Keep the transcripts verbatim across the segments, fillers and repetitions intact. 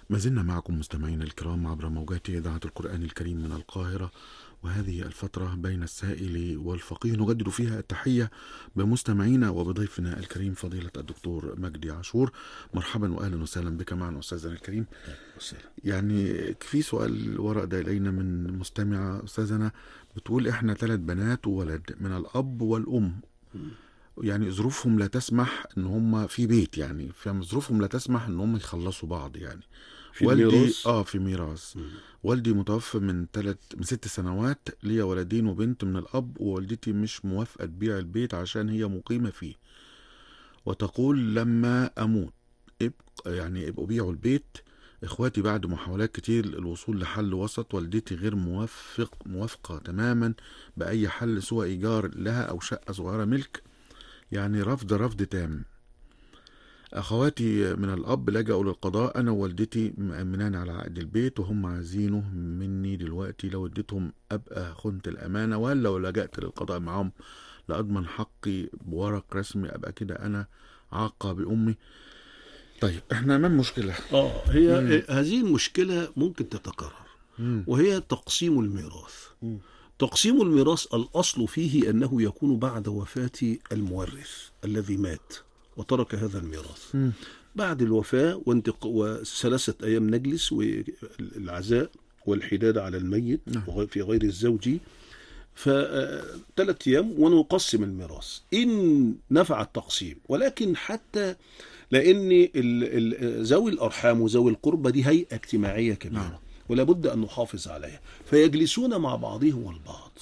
ما زلنا معكم مستمعينا الكرام عبر موجات إذاعة القرآن الكريم من القاهرة، وهذه الفترة بين السائل والفقيه نجدد فيها التحية بمستمعينا وبضيفنا الكريم فضيلة الدكتور مجدي عاشور. مرحبا وأهلا وسهلا بك معنا أستاذنا الكريم. يعني في سؤال ورد إلينا من مستمعة أستاذنا بتقول إحنا ثلاث بنات وولد من الأب والأم، يعني ظروفهم لا تسمح ان هم في بيت، يعني فاهم، ظروفهم لا تسمح ان هم يخلصوا بعض يعني في والدي الميراث. اه في ميراث. والدي متوفى من ثلاث من ست سنوات، ليا ولدين وبنت من الاب، ووالدتي مش موافقه تبيع البيت عشان هي مقيمه فيه، وتقول لما اموت ابقى يعني ابقوا بيعوا البيت. اخواتي بعد محاولات كتير الوصول لحل وسط، والدتي غير موافق موافقه تماما باي حل سوى ايجار لها او شقه صغيره ملك، يعني رفض رفض تام. أخواتي من الأب لجأوا للقضاء، أنا ووالدتي مأمنان على عقد البيت وهم عايزينه مني دلوقتي، لو اديتهم أبقى خنت الأمانة، ولا لو لجأت للقضاء معاهم لأضمن حقي بورق رسمي أبقى كده أنا عاقة بأمي. طيب احنا أمام مشكلة. اه هي مم. هذه المشكلة ممكن تتكرر، مم. وهي تقسيم الميراث. مم. تقسيم الميراث الأصل فيه أنه يكون بعد وفاة المورث الذي مات وترك هذا الميراث. مم. بعد الوفاة وانتق... وثلاثة أيام نجلس والعزاء والحداد على الميت نعم. وغ- في غير الزوج، فثلاث أيام ونقسم الميراث إن نفع التقسيم. ولكن حتى لأن ال- ال- ذوي الأرحام وذوي القربى دي هيئة اجتماعية كبيرة، نعم. ولا بد أن نحافظ عليها، فيجلسون مع بعضهم البعض.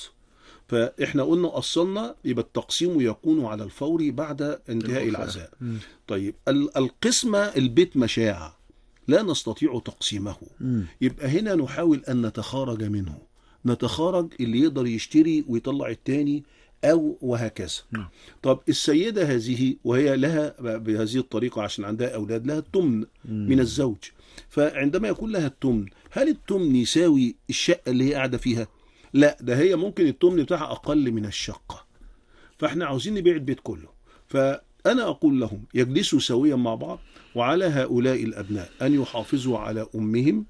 فإحنا قلنا أصلنا يبقى التقسيم يكون على الفور بعد انتهاء الوفاة. العزاء. مم. طيب ال- القسمة البيت مشاع لا نستطيع تقسيمه، مم. يبقى هنا نحاول أن نتخارج منه، نتخارج اللي يقدر يشتري ويطلع التاني أو وهكذا. نعم. طب السيدة هذه وهي لها بهذه الطريقة عشان عندها أولاد لها التمن من الزوج، فعندما يكون لها التمن هل التمن يساوي الشقة اللي هي قاعدة فيها؟ لا، ده هي ممكن التمن بتاعها أقل من الشقة، فاحنا عاوزين نبيع البيت كله. فأنا أقول لهم يجلسوا سويا مع بعض، وعلى هؤلاء الأبناء أن يحافظوا على أمهم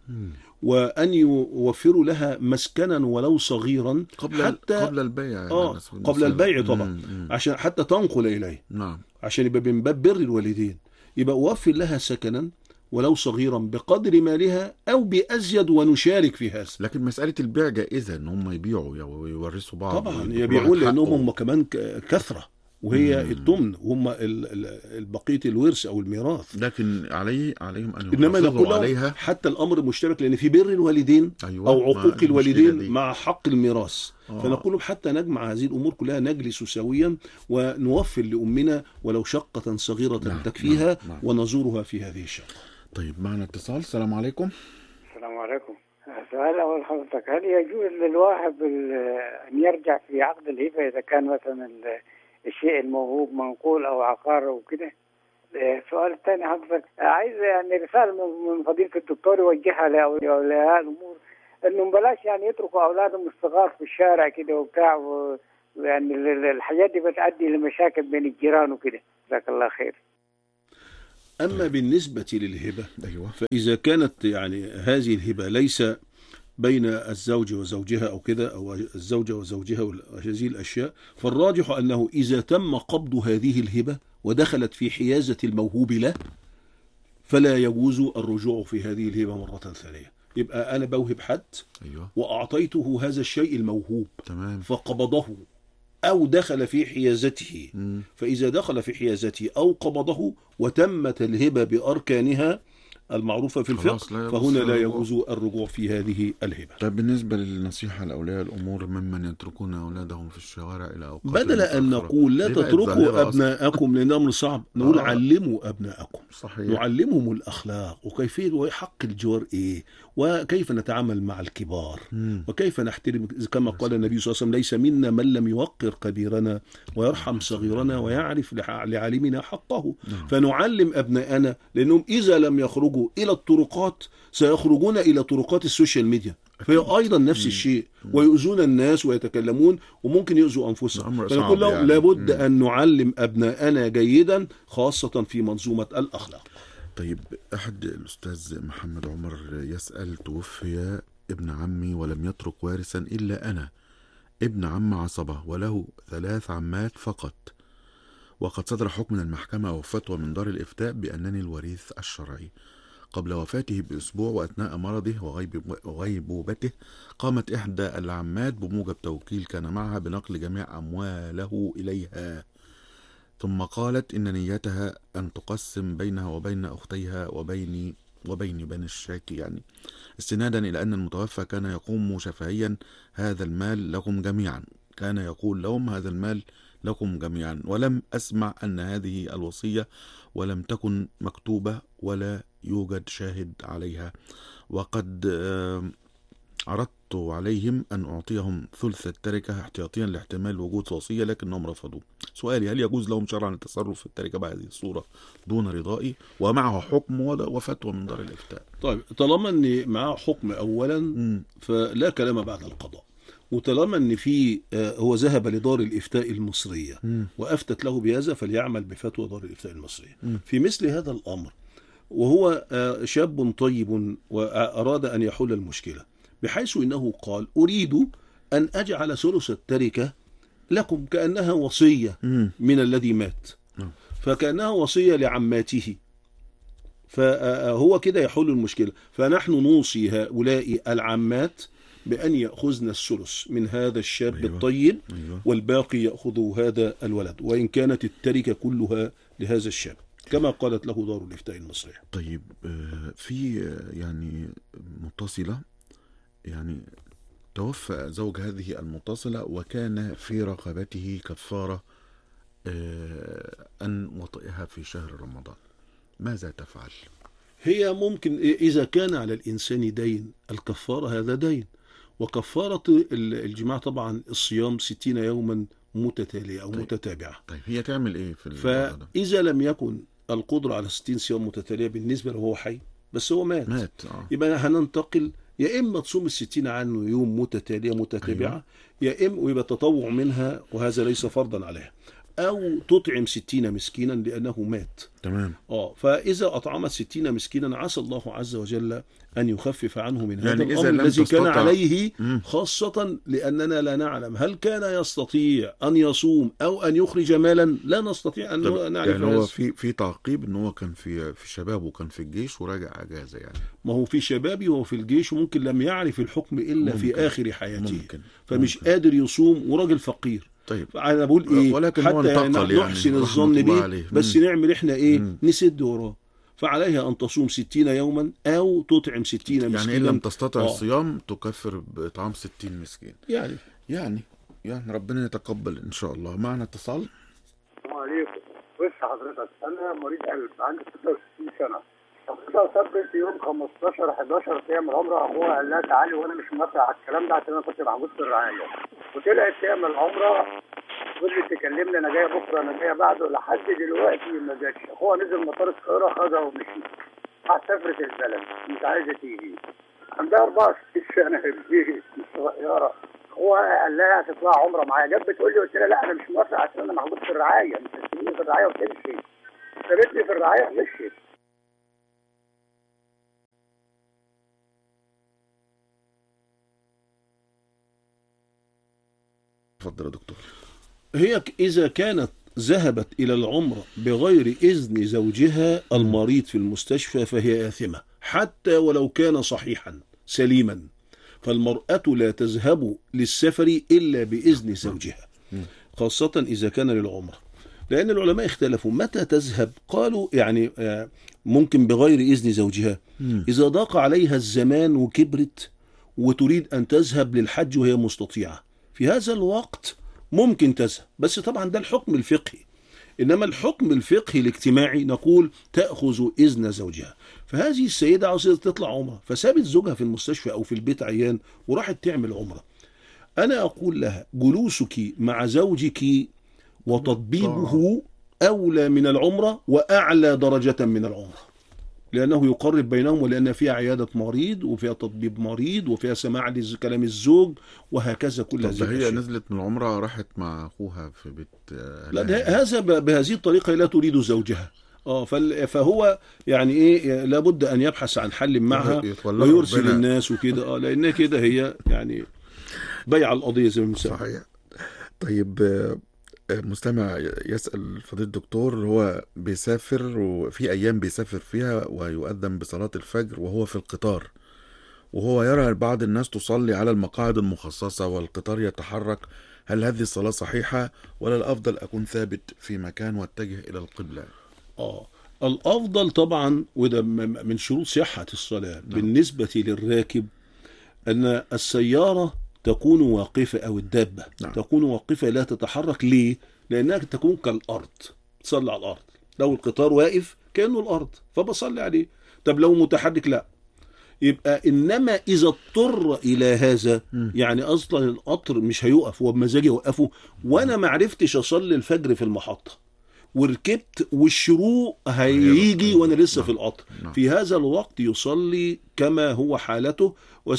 وأن يوفروا لها مسكنا ولو صغيرا قبل حتى قبل البيع يعني آه نسبة- قبل نسبة. البيع طبعا، مم. مم. عشان حتى تنقل إليه، نعم. عشان يبقى من باب بر الوالدين. يبقى أوفر لها سكنا ولو صغيرا بقدر مالها أو بأزيد ونشارك في هذا. لكن مسألة البيع جائزة ان هم يبيعوا ويورثوا بعض طبعا ويدوا كل يبيعون واحد لأنهم حقه. هم كمان ك- كثرة، وهي مم. التمن هم ال- ال- البقية الورث أو الميراث. لكن عليه عليهم ان إنما يحافظوا نقول لهم عليها. حتى الأمر مشترك، لان في بر الوالدين أيوة. او ما عقوق المشكلة الوالدين دي. مع حق الميراث. آه. فنقول لهم حتى نجمع هذه الامور كلها، نجلس سويا ونوفر لامنا ولو شقة صغيرة نعم. تكفيها، نعم. نعم. ونزورها في هذه الشقة. طيب معنا اتصال. السلام عليكم. السلام عليكم. سؤال أول حضرتك، هل يجوز للواهب ال- أن يرجع في عقد الهبة إذا كان مثلا ال- الشيء الموهوب منقول أو عقار أو كده؟ السؤال الثاني حضرتك، عايز يعني رسالة من من فضيلة الدكتور يوجهها لأولياء الأمور، إنهم بلاش يعني يتركوا أولادهم الصغار في الشارع كده وبتاع، ويعني ال- ال- الحاجات دي بتؤدي لمشاكل بين الجيران وكده. جزاك الله خير. أما بالنسبة للهبة، ايوه. فإذا كانت يعني هذه الهبة ليس بين الزوج وزوجها أو كده، أو الزوجة وزوجها وهذه الأشياء، فالراجح أنه إذا تم قبض هذه الهبة ودخلت في حيازة الموهوب له فلا يجوز الرجوع في هذه الهبة مرة ثانية. يبقى أنا بوهب حد ايوه. وأعطيته هذا الشيء الموهوب تمام. فقبضه أو دخل في حيازته، مم. فإذا دخل في حيازته أو قبضه وتمت الهبة بأركانها المعروفة في خلاص لا الفقه، يجوز فهنا لا الرجوع. يجوز الرجوع في هذه الهبة. طيب بالنسبة للنصيحة لأولياء الأمور ممن يتركون أولادهم في الشوارع إلى أوقات بدل أن متأخرة. نقول لا دي بقت تتركوا ظاهرة أصلاً. أبناءكم لأن أمر صعب، نقول آه. علموا أبناءكم، صحيح. نعلمهم الأخلاق وكيفية وحق الجوار إيه، وكيف نتعامل مع الكبار، مم. وكيف نحترم كما قال النبي صلى الله عليه وسلم: ليس منا من لم يوقر كبيرنا ويرحم صغيرنا ويعرف لح- لعالمنا حقه. نعم. فنعلم أبناءنا، لأنهم إذا لم يخرجوا إلى الطرقات سيخرجون إلى طرقات السوشيال ميديا، فهي أيضا نفس الشيء، ويؤذون الناس ويتكلمون وممكن يؤذوا أنفسهم. أمر فنقول صعب لهم يعني. لابد مم. أن نعلم أبناءنا جيدا، خاصة في منظومة الأخلاق. طيب أحد الأستاذ محمد عمر يسأل: توفي ابن عمي ولم يترك وارثا إلا أنا، ابن عم عصبة وله ثلاث عمات فقط، وقد صدر حكم من المحكمة وفتوى من دار الإفتاء بأنني الوريث الشرعي. قبل وفاته بأسبوع وأثناء مرضه وغيب وغيبوبته قامت إحدى العمات بموجب توكيل كان معها بنقل جميع أمواله إليها، ثم قالت إن نيتها أن تقسم بينها وبين أختيها وبيني وبين بني الشاكي، يعني استنادا إلى أن المتوفى كان يقوم شفهيا: هذا المال لكم جميعا، كان يقول لهم هذا المال لكم جميعا، ولم أسمع أن هذه الوصية ولم تكن مكتوبة ولا يوجد شاهد عليها، وقد عرضت عليهم أن أعطيهم ثلث التركة احتياطيا لاحتمال وجود وصية لكنهم رفضوا. سؤالي: هل يجوز لهم شرعا التصرف في التركة بهذه الصورة دون رضائي ومعه حكم وفتوى من دار الإفتاء؟ طيب، طالما أن معه حكم أولا م. فلا كلام بعد القضاء، وطالما أن في هو ذهب لدار الإفتاء المصرية م. وأفتت له بهذا فليعمل بفتوى دار الإفتاء المصرية م. في مثل هذا الأمر، وهو شاب طيب وأراد أن يحل المشكلة، بحيث إنه قال: أريد أن أجعل ثلث التركة لكم، كأنها وصية من الذي مات، فكأنها وصية لعماته، فهو كده يحل المشكلة. فنحن نوصي هؤلاء العمات بأن يأخذن الثلث من هذا الشاب أيوة. الطيب، أيوة. والباقي يأخذ هذا الولد، وإن كانت التركة كلها لهذا الشاب كما قالت له دار الإفتاء المصرية. طيب، في يعني متصلة، يعني توفى زوج هذه المتصلة وكان في رقبته كفارة أن وطئها في شهر رمضان، ماذا تفعل؟ هي ممكن إذا كان على الإنسان دين، الكفارة هذا دين، وكفارة الجماع طبعا الصيام ستين يوما متتالية أو طيب. متتابعة. طيب هي تعمل إيه في الموضوع ده؟ فإذا لم يكن القدرة على ستين صيام متتالية بالنسبة له هو حي، بس هو مات, مات. آه. يبقى هننتقل يا إما تصوم الستين عنه يوم متتالية متتابعة، أيوة. يا إما ويبقى تطوع منها وهذا ليس فرضا عليها، أو تطعم ستين مسكينا لأنه مات. تمام. آه فإذا أطعمت ستين مسكينا عسى الله عز وجل أن يخفف عنه من هذا يعني الأمر الذي كان عليه، خاصة لأننا لا نعلم هل كان يستطيع أن يصوم أو أن يخرج مالا، لا نستطيع أن نعرف. يعني هو في في تعقيب إن هو كان في في شبابه وكان في الجيش وراجع أجازة، يعني ما هو في شبابه وهو في الجيش، وممكن لم يعرف الحكم إلا ممكن. في آخر حياته ممكن. فمش ممكن. قادر يصوم وراجل فقير. طيب أنا بقول إيه، ولكن حتى يعني نحسن الظن به، بس نعمل إحنا إيه، مم. نسد وراه. فعليها أن تصوم ستين يوما أو تطعم ستين مسكينا. يعني إن لم تستطع آه. الصيام تكفر بإطعام ستين مسكين. يعني يعني يعني ربنا يتقبل إن شاء الله. معنا اتصال. السلام عليكم. بص حضرتك، أنا مريض قلب عندي ستة وستين سنة. حضرتك ثبت يوم خمستاشر حداشر تعمل عمرة، أخوها قال لها تعالي وأنا مش موافق على الكلام ده عشان أنا كنت محجوز في الرعاية. وطلعت تعمل عمرة، فضلت تكلمني أنا جاية بكرة أنا جاية بعده، لحد دلوقتي ما جاتش. أخوها نزل مطار القاهرة خدها ومشي. سافرت البلد مش عايزة تيجي. عندها أربعة وستين سنة مش صغيرة. هو قال لها هتطلع عمره معايا، جت بتقول لي، قلت لها لا انا مش موافق عشان انا محجوز في الرعايه، مش هتسيبني في الرعايه وتمشي. سابتني في الرعايه ومشيت. اتفضل يا دكتور. هي اذا كانت ذهبت الى العمره بغير اذن زوجها المريض في المستشفى فهي آثمة، حتى ولو كان صحيحا سليما. فالمرأة لا تذهب للسفر إلا بإذن زوجها، خاصة إذا كان للعمرة، لأن العلماء اختلفوا متى تذهب. قالوا يعني ممكن بغير إذن زوجها إذا ضاق عليها الزمان وكبرت وتريد أن تذهب للحج وهي مستطيعة، في هذا الوقت ممكن تذهب، بس طبعا ده الحكم الفقهي. إنما الحكم الفقهي الاجتماعي نقول تأخذ إذن زوجها. فهذه السيدة عاوزة تطلع عمرة، فسابت زوجها في المستشفى أو في البيت عيان وراحت تعمل عمرة. أنا أقول لها جلوسك مع زوجك وتطبيبه أولى من العمرة وأعلى درجة من العمرة، لأنه يقرب بينهم، ولأن فيها عيادة مريض وفيها تطبيب مريض وفيها سماع لكلام الزوج وهكذا. كل هذه هي نزلت من العمرة راحت مع أخوها في بيت. لا، هذا بهذه الطريقة لا تريد زوجها، اه فال- فهو يعني ايه لابد ان يبحث عن حل معها يتولى ويرسل ربنا. الناس وكده، اه لان كده هي يعني بيع القضيه زي ما بنسميها. صحيح. طيب آه، آه، مستمع يسأل فضيلة الدكتور، هو بيسافر وفي أيام بيسافر فيها ويؤذن بصلاة الفجر وهو في القطار، وهو يرى بعض الناس تصلي على المقاعد المخصصة والقطار يتحرك، هل هذه الصلاة صحيحة ولا الأفضل أكون ثابت في مكان واتجه إلى القبلة؟ اه الافضل طبعا، وده م- من شروط صحه الصلاه بالنسبه للراكب، ان السياره تكون واقفه او الدابه نعم. تكون واقفه لا تتحرك. ليه؟ لانها تكون كالارض، تصلي على الارض. لو القطار واقف كانه الارض فبصلي عليه. طب لو متحرك لا. يبقى انما اذا اضطر الى هذا، يعني اصلا القطر مش هيقف وبمزاجي اوقفه، وانا ما عرفتش اصلي الفجر في المحطه وركبت والشروق هيجي أيوة. وانا لسه نعم. في القطر، نعم. في هذا الوقت يصلي كما هو حالته،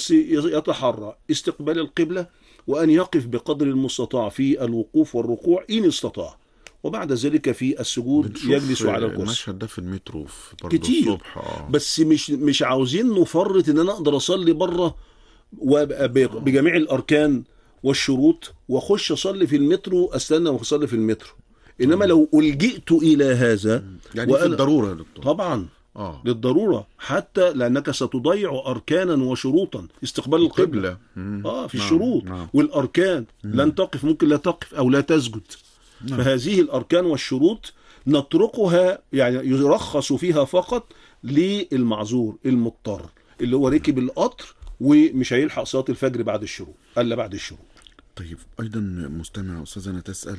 ويتحرى استقبال القبلة، وأن يقف بقدر المستطاع في الوقوف والركوع إن استطاع، وبعد ذلك في السجود بنشوف يجلس على الكرسي. المشهد ده في المترو في برضه كتير. الصبح. آه. بس مش مش عاوزين نفرط ان انا اقدر اصلي بره وابقى ب- بجميع الاركان والشروط واخش اصلي في المترو، استنى واصلي في المترو. انما لو الجئت الى هذا يعني في وأنا- الضرورة يا دكتور. طبعا آه. للضروره، حتى لانك ستضيع اركانا وشروطا استقبال القبله. قبلة. مم. اه في نعم. الشروط نعم. والاركان لن تقف، ممكن لا تقف او لا تسجد. نعم. فهذه الاركان والشروط نتركها، يعني يرخص فيها فقط للمعذور المضطر اللي هو ركب القطر ومش هيلحق صلاه الفجر بعد الشروق الا بعد الشروق. طيب أيضا مستمع أستاذنا تسأل.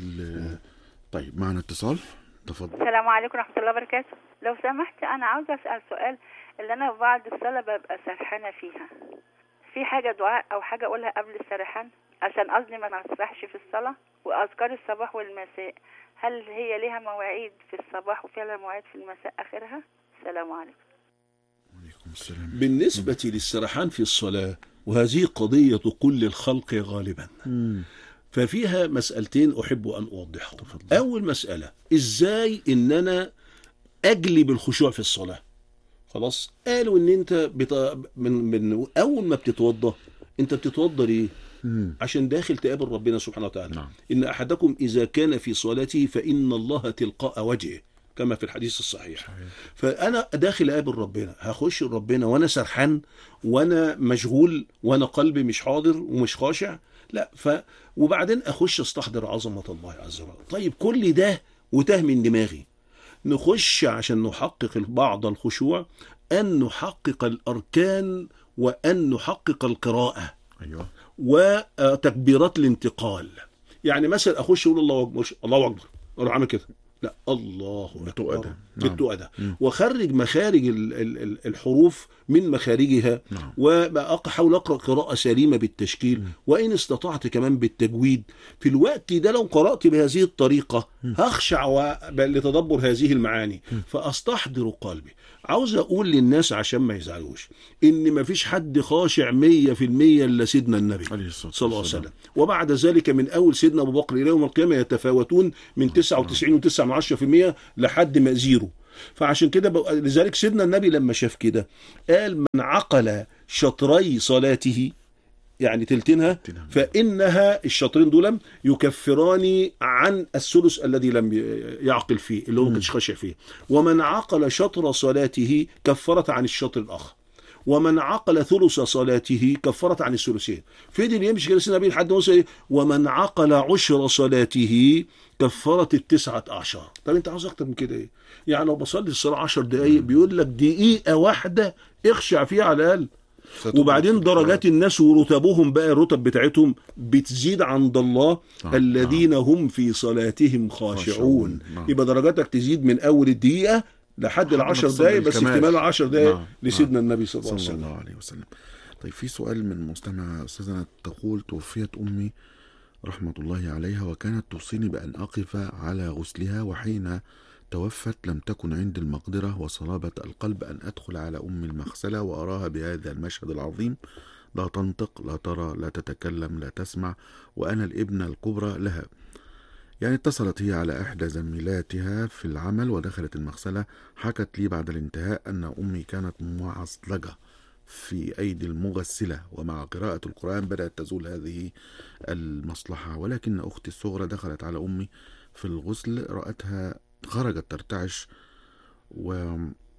طيب معنا اتصال، تفضل. السلام عليكم ورحمة الله وبركاته. لو سمحت أنا عاوزة أسأل سؤال، اللي أنا بعد الصلاة ببقى سرحانة فيها، في حاجة دعاء أو حاجة أقولها قبل السرحان عشان قصدي ما نسرحش في الصلاة؟ وأذكار الصباح والمساء هل هي لها مواعيد في الصباح وفيها لها مواعيد في المساء آخرها؟ السلام عليكم. وعليكم السلام. بالنسبه للسرحان في الصلاه، وهذه قضيه كل الخلق غالبا، مم. ففيها مسألتين أحب أن أوضحها. أول مسألة، إزاي إن أنا أجلب الخشوع في الصلاة؟ خلاص قالوا إن أنت بت... من... من أول ما بتتوضى، أنت بتتوضى ليه؟ مم. عشان داخل تقابل ربنا سبحانه وتعالى. نعم. إن أحدكم إذا كان في صلاته فإن الله تلقاء وجهه كما في الحديث الصحيح. صحيح. فأنا داخل أقابل ربنا، هخش ربنا وأنا سرحان وأنا مشغول وأنا قلبي مش حاضر ومش خاشع؟ لا. ف وبعدين أخش أستحضر عظمة الله عز وجل. طيب كل ده وتاه من دماغي، نخش عشان نحقق بعض الخشوع أن نحقق الأركان وأن نحقق القراءة أيوة. وتكبيرات الانتقال. يعني مثلا اخش اقول الله اكبر، الله اكبر، اروح عامل كده، لا الله بالتقى اكبر ده. نعم. بالتقى ده، مم. واخرج مخارج ال- ال- ال- الحروف من مخارجها، نعم. واحاول اقرا قراءه سليمه بالتشكيل، وان استطعت كمان بالتجويد. في الوقت ده لو قرات بهذه الطريقه هخشع و- لتدبر هذه المعاني فاستحضر قلبي. عاوز اقول للناس عشان ما يزعلوش ان ما فيش حد خاشع مية في المية الا سيدنا النبي عليه الصلاة صلى الله عليه والسلام. وسلم، وبعد ذلك من اول سيدنا ابو بكر الى يوم القيامه يتفاوتون من تسعة وتسعين وتسعة من عشرة في المية لحد ما زيرو. فعشان كده بقى لذلك سيدنا النبي لما شاف كده قال من عقل شطري صلاته، يعني تلتينها، تلتينها. فانها الشطرين دول يكفران عن الثلث الذي لم يعقل فيه اللي هو ما كانش خاشع فيه. ومن عقل شطر صلاته كفرت عن الشطر الاخر، ومن عقل ثلث صلاته كفرت عن الثلثين. فضل يمشي كده سيدنا النبي لحد ما وصل إيه؟ ومن عقل عشر صلاته كفرت التسعة عشر. طب انت عاوز اكتر من كده ايه؟ يعني لو بصلي الصلاه عشر دقائق بيقول لك دقيقه واحده اخشع فيها على الاقل. وبعدين درجات الناس ورتبهم بقى الرتب بتاعتهم بتزيد عند الله. نعم. الذين هم في صلاتهم خاشعون. خاشعون. نعم. يبقى درجاتك تزيد من اول الدقيقه لحد لحد ما العشر تصل دقائق، بس للكمال. اكتمال عشر دقائق نعم. لسيدنا نعم. النبي صلى الله عليه صلى وسلم. الله عليه وسلم. طيب في سؤال من مستمع أستاذنا تقول: توفيت أمي رحمة الله عليها وكانت توصيني بأن أقف على غسلها، وحين توفت لم تكن عندي المقدرة وصلابة القلب أن أدخل على أم المغسلة وأراها بهذا المشهد العظيم، لا تنطق لا ترى لا تتكلم لا تسمع، وأنا الابنة الكبرى لها. يعني اتصلت هي على إحدى زميلاتها في العمل ودخلت المغسلة، حكت لي بعد الانتهاء أن أمي كانت معصلجة في أيدي المغسلة، ومع قراءة القرآن بدأت تزول هذه المصلحة، ولكن أختي الصغرى دخلت على أمي في الغسل، رأتها خرجت ترتعش، و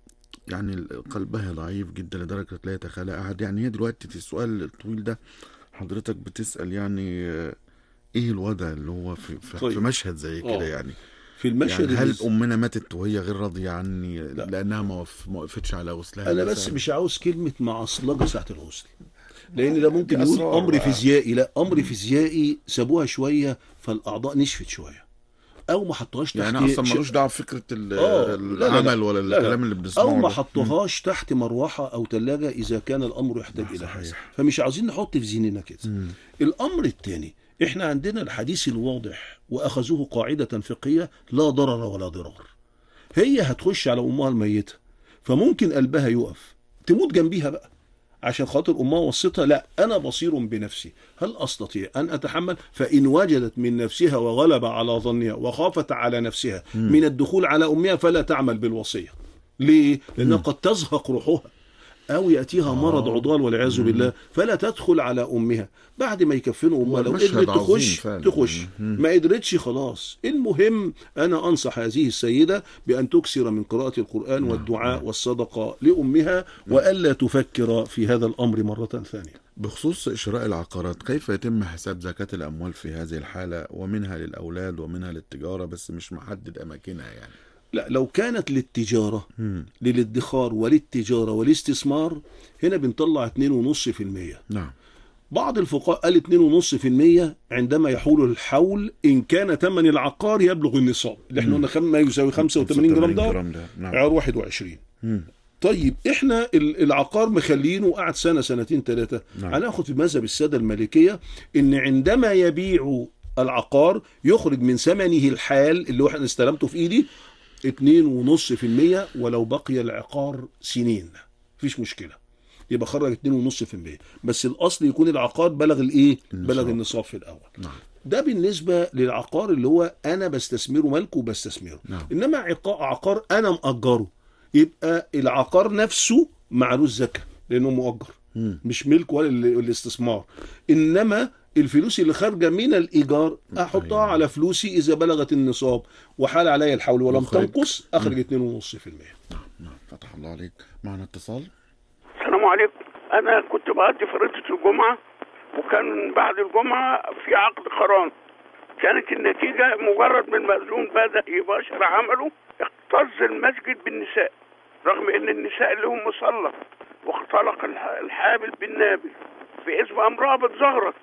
يعني قلبها ضعيف جدا لدرجة لا يتخيلها أحد. يعني هي دلوقتي في السؤال الطويل ده حضرتك بتسأل يعني إيه الوضع اللي هو في, في, طيب. في مشهد زي كده؟ يعني في المشهد يعني هل اللي... أمنا ماتت وهي غير راضية عني لا. لأنها ما وف- ما وقفتش على غسلها؟ انا بس مثلاً؟ مش عاوز كلمه معصلجه ساعه الغسل، لان ده ممكن دي يقول أسرار امر بقى. فيزيائي. لا، امر فيزيائي سابوها شويه فالاعضاء نشفت شويه، او ما حطوهاش تحت يعني أصلا ش- ملوش دعوة بفكرة ال- اه لا لا لا العمل ولا لا لا. الكلام اللي بنسمعه او ما ده. حطوهاش تحت مروحه او ثلاجه اذا كان الامر يحتاج الى صحيح. هذا، فمش عاوزين نحط في ذهننا كده. مم. الامر الثاني، احنا عندنا الحديث الواضح واخذوه قاعده فقهيه: لا ضرر ولا ضرار. هي هتخش على امها الميته، فممكن قلبها يقف تموت جنبيها بقى عشان خاطر امها وصيتها. لا، انا بصير بنفسي، هل استطيع ان اتحمل؟ فان وجدت من نفسها وغلب على ظنها وخافت على نفسها مم. من الدخول على امها فلا تعمل بالوصيه. ليه؟ لانها مم. قد تزهق روحها او ياتيها مرض آه. عضال والعياذ مم. بالله، فلا تدخل على امها. بعد ما يكفنوا امها لو المشهد قدرت عظيم تخش فعلا. تخش، مم. ما قدرتش خلاص. المهم انا انصح هذه السيده بان تكثر من قراءه القران نعم. والدعاء نعم. والصدقه لامها، والا تفكر في هذا الامر مره ثانيه. بخصوص شراء العقارات، كيف يتم حساب زكاة الأموال في هذه الحالة، ومنها للأولاد ومنها للتجارة، بس مش محدد أماكنها يعني؟ لا، لو كانت للتجاره مم. للادخار وللتجاره والاستثمار، هنا بنطلع اتنين ونص في المية. نعم. بعض الفقهاء قال اتنين ونص في المية عندما يحول الحول إن كان ثمن العقار يبلغ النصاب، اللي احنا قلنا خم- ما يساوي خمسة وثمانين جرام ده ده. نعم. عيار واحد وعشرين. مم. طيب احنا ال- العقار مخلينه قعد سنة سنتين ثلاثة. نعم. هناخد في مذهب السادة المالكية ان عندما يبيع العقار يخرج من ثمنه الحال اللي هو احنا استلمته في ايدي اتنين ونص في المية، ولو بقي العقار سنين مفيش مشكلة، يبقى خرج اتنين ونص في المية، بس الاصل يكون العقار بلغ الايه؟ النصاب. بلغ النصاب في الاول. نعم. ده بالنسبة للعقار اللي هو انا بستثمره، ملكه بستثمره. نعم. انما عقا- عقار انا مأجره، يبقى العقار نفسه معلوش زكاة لانه مؤجر، مم. مش ملك ولا ال- الاستثمار. انما الفلوس اللي خارجه من الايجار احطها أيوة. على فلوسي اذا بلغت النصاب وحال علي الحول ولم مخرج. تنقص، اخرج اتنين ونص في المية. نعم. نعم. فتح الله عليك. معنا اتصال. السلام عليكم. أنا كنت بقضي فريضة الجمعة، وكان بعد الجمعة في عقد قران. كانت النتيجة مجرد من المأذون بدأ يباشر عمله اكتظ المسجد بالنساء، رغم إن النساء اللي هم مصلى، واختلق الح- الحابل بالنابل في اسم امرأة بتزغرط.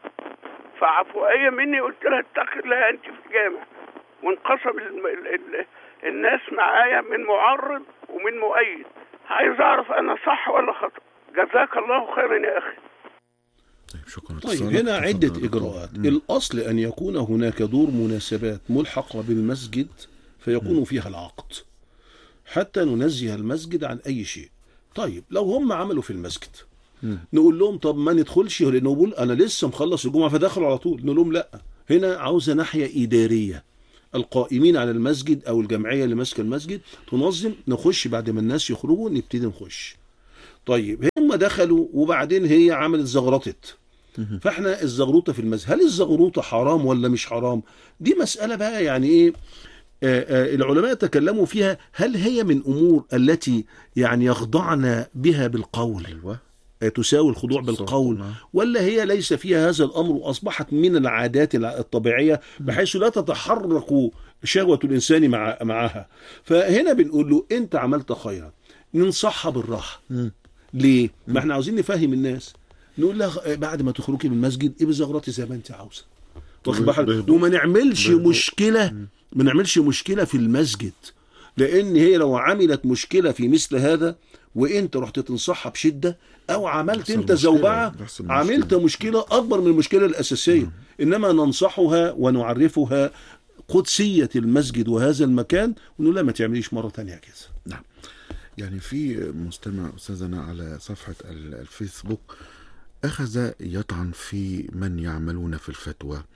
فعفوية مني قلت لها اتق الله أنت في الجامع، وانقسم ال- ال- ال- الناس معايا من معرض ومن مؤيد. عايز أعرف أنا صح ولا خطأ. جزاك الله خيرا يا أخي. طيب شكرا. طيب اتصالك. هنا تفضل عدة يا دكتور. إجراءات. مم. الأصل أن يكون هناك دور مناسبات ملحقة بالمسجد فيكون فيها العقد حتى ننزه المسجد عن أي شيء. طيب لو هم عملوا في المسجد مم. نقول لهم طب ما ندخلش، لأنه بيقول أنا لسه مخلص الجمعة فدخلوا على طول، نقول لهم لا، هنا عاوزة ناحية إدارية. القائمين على المسجد أو الجمعية اللي ماسكة المسجد تنظم، نخش بعد ما الناس يخرجوا نبتدي نخش. طيب هم دخلوا وبعدين هي عملت زغرطت، فاحنا الزغروطه في المسجد، هل الزغروطه حرام ولا مش حرام؟ دي مساله بقى يعني ايه، آآ آآ العلماء تكلموا فيها. هل هي من امور التي يعني يخضعن بها بالقول، ايوه. آه، تساوي الخضوع بالقول، نعم. ولا هي ليس فيها هذا الامر واصبحت من العادات الع- الطبيعيه بحيث لا تتحرك شهوه الانسان مع معها؟ فهنا بنقول له انت عملت خيرا، ننصحها بالراحه. مم. ليه؟ ما احنا عاوزين نفهم الناس، نقول لها بعد ما تخرجي من المسجد ابقي زغرتي زي ما انت عاوزه، واخد بالك؟ بهدوء. وما نعملش بهدوء. مشكله، ما نعملش مشكله في المسجد، لان هي لو عملت مشكله في مثل هذا وانت رحت تنصحها بشده، او عملت يحصل انت مشكلة، زوبعه، يحصل مشكلة. عملت مشكله اكبر من المشكله الاساسيه. انما ننصحها ونعرفها قدسيه المسجد وهذا المكان، ونقول لها ما تعمليش مره ثانيه كده. نعم. يعني في مستمع أستاذنا على صفحة ال- الفيسبوك أخذ يطعن في من يعملون في الفتوى،